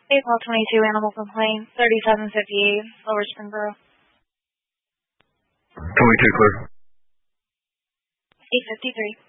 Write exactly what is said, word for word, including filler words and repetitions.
April twenty-two animal complaint, thirty-seven fifty-eight, Silver Spring Borough. twenty-two clear. eight fifty-three.